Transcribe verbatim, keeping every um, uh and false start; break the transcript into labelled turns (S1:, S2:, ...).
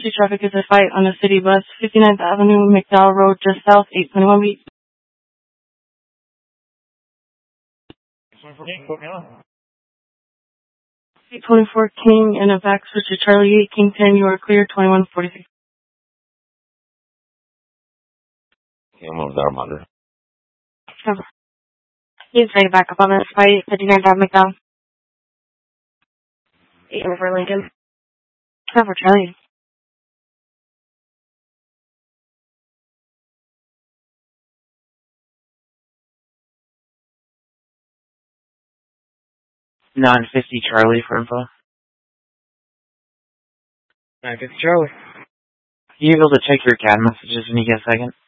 S1: Emergency traffic is a fight on the city bus, fifty-ninth Avenue, McDowell Road, just south, eight twenty-one B. eight twenty-four King and a back switch to Charlie eight, King ten, you are clear, twenty-one forty-six.
S2: Okay, I'm over there, Mother.
S1: Cover. He's ready to back up on this fight, fifty-ninth Avenue, McDowell. eight over Lincoln. Cover, Charlie.
S3: nine fifty Charlie for info.
S4: nine fifty Charlie.
S3: Are you able to check your C A D messages when you get a second?